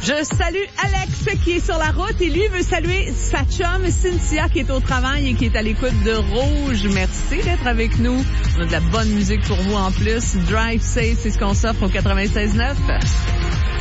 Je salue Alex qui est sur la route et lui veut saluer sa chum Cynthia qui est au travail et qui est à l'écoute de Rouge. Merci d'être avec nous. On a de la bonne musique pour vous en plus. Drive Safe, c'est ce qu'on s'offre au 96.9.